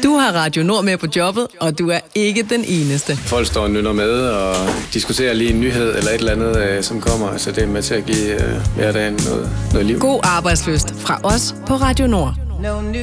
Du har Radio Nord med på jobbet, og du er ikke den eneste. Folk står og nynner med og diskuterer lige en nyhed eller et eller andet, som kommer. Så det er med til at give hverdagen noget liv. God arbejdslyst fra os på Radio Nord.